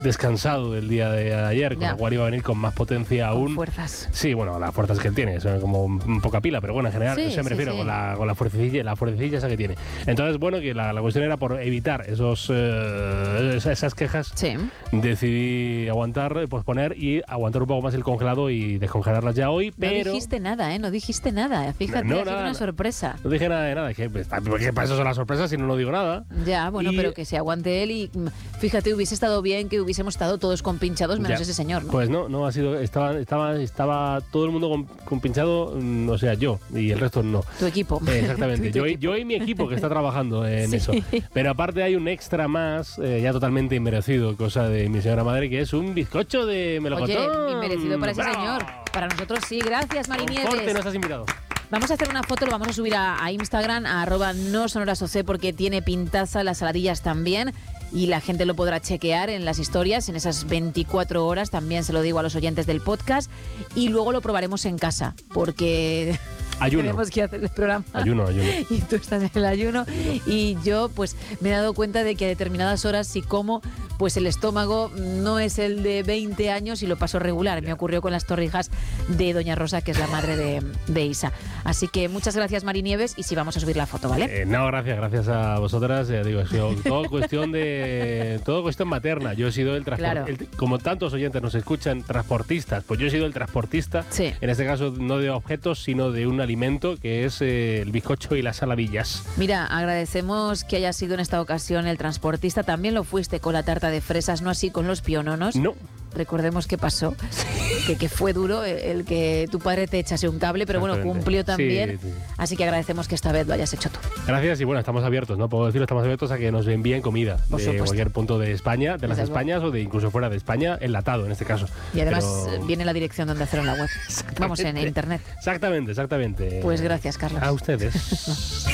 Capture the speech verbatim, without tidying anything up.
descansado del día de ayer, con Ya. lo cual iba a venir con más potencia aún. Con fuerzas. Sí, bueno, las fuerzas que él tiene, son como un poca pila, pero bueno, en general, Sí, eso me sí, refiero, sí. con la, con la fuercilla, la fuercilla esa que tiene. Entonces, bueno, que la, la cuestión era por evitar esos eh, esas, esas quejas. Sí. Decidí aguantar, posponer y aguantar un poco más el congelado y descongelarlas ya hoy, pero... No dijiste nada, ¿eh? No dijiste nada. Fíjate, No, ha sido nada, una nada. sorpresa. No dije nada de nada, que, porque para eso son las sorpresas si no, no digo nada. Ya, bueno, Y- pero que se aguante él y mm, fíjate, hubiese estado bien que hubiésemos estado todos compinchados menos Ya. ese señor, ¿no? Pues no, no ha sido, estaba, estaba, estaba todo el mundo con, con pinchado, mm, o sea, yo, y el resto no. Tu equipo. Eh, exactamente, Tú y tu yo, y- equipo. yo y mi equipo que está trabajando en Sí. eso. Pero aparte hay un extra más, eh, ya totalmente inmerecido, cosa de mi señora madre, que es un bizcocho de melocotón. Oye, inmerecido para ese ¡Bravo! señor. Para nosotros sí, gracias, Con Marinieves. corte nos has invitado. Vamos a hacer una foto, lo vamos a subir a, a Instagram, a arroba no sonorasoc, porque tiene pintaza, las saladillas también, y la gente lo podrá chequear en las historias, en esas veinticuatro horas, también se lo digo a los oyentes del podcast, y luego lo probaremos en casa, porque... Ayuno. Tenemos que hacer el programa. Ayuno, ayuno. Y tú estás en el ayuno. Y yo, pues, me he dado cuenta de que a determinadas horas, si como, pues el estómago no es el de veinte años y lo paso regular. Me ocurrió con las torrijas de Doña Rosa, que es la madre de, de Isa. Así que muchas gracias, Marinieves, y sí, vamos a subir la foto, ¿vale? Eh, no, gracias, gracias a vosotras. Ya digo, ha sido todo cuestión de. Todo cuestión materna. Yo he sido el Claro. transportista. Como tantos oyentes nos escuchan, transportistas, pues yo he sido el transportista. Sí. En este caso, no de objetos, sino de un alimento que es eh, el bizcocho y las saladillas. Mira, agradecemos que hayas sido en esta ocasión el transportista. También lo fuiste con la tarta de fresas, no así con los piononos. No. Recordemos qué pasó, que, que fue duro el, el que tu padre te echase un cable, pero bueno, Exactamente. cumplió también. Sí, sí. Así que agradecemos que esta vez lo hayas hecho tú. Gracias y bueno, estamos abiertos, ¿no? Puedo decirlo, estamos abiertos a que nos envíen comida Por de supuesto. cualquier punto de España, de las Desde luego. Españas o de incluso fuera de España, enlatado en este caso. Y además Pero- eh, viene la dirección donde hacerlo en la web. Vamos, en Exactamente. internet. Exactamente, exactamente. Pues gracias, Carlos. A ustedes.